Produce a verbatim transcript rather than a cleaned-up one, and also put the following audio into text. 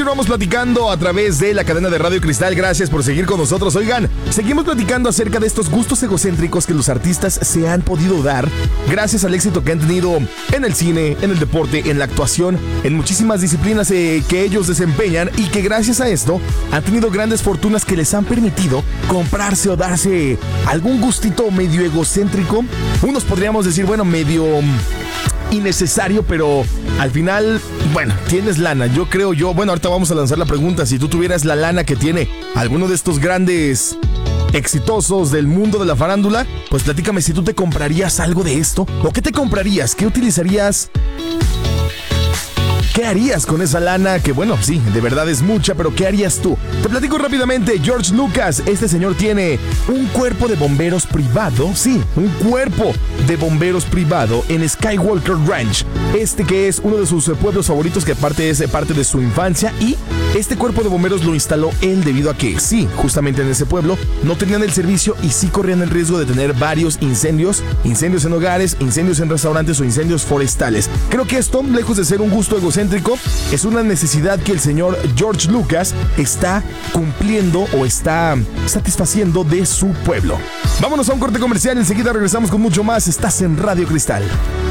Vamos platicando a través de la cadena de Radio Cristal. Gracias por seguir con nosotros. Oigan, seguimos platicando acerca de estos gustos egocéntricos que los artistas se han podido dar gracias al éxito que han tenido en el cine, en el deporte, en la actuación, en muchísimas disciplinas eh, que ellos desempeñan, y que gracias a esto han tenido grandes fortunas que les han permitido comprarse o darse algún gustito medio egocéntrico. Unos podríamos decir, bueno, medio innecesario, pero al final, bueno, tienes lana. Yo creo yo, bueno, ahorita vamos a lanzar la pregunta. Si tú tuvieras la lana que tiene alguno de estos grandes exitosos del mundo de la farándula, pues platícame si tú te comprarías algo de esto. ¿O qué te comprarías? ¿Qué utilizarías? ¿Qué harías con esa lana? Que bueno, sí, de verdad es mucha, pero ¿qué harías tú? Te platico rápidamente. George Lucas, este señor tiene un cuerpo de bomberos privado, sí, un cuerpo de bomberos privado en Skywalker Ranch, este que es uno de sus pueblos favoritos, que aparte es parte de su infancia, y este cuerpo de bomberos lo instaló él debido a que, sí, justamente en ese pueblo no tenían el servicio y sí corrían el riesgo de tener varios incendios, incendios en hogares, incendios en restaurantes o incendios forestales. Creo que esto, lejos de ser un gusto egocéntrico, es una necesidad que el señor George Lucas está cumpliendo o está satisfaciendo de su pueblo. Vámonos a un corte comercial, enseguida regresamos con mucho más. Estás en Radio Cristal.